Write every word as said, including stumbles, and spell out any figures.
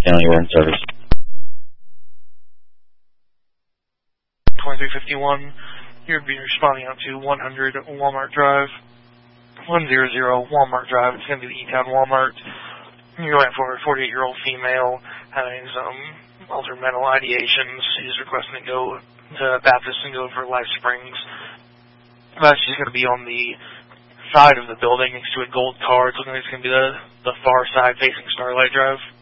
Stanley, we're in service. twenty-three fifty-one, you're be responding out to one hundred Walmart Drive. one hundred Walmart Drive, it's going to be the E-Town Walmart. You're going for a forty-eight-year-old female having some altered mental ideations. She's requesting to go to Baptist and go for Life Springs. But she's going to be on the side of the building next to a gold car. It's looking like it's going to be the, the far side facing Starlight Drive.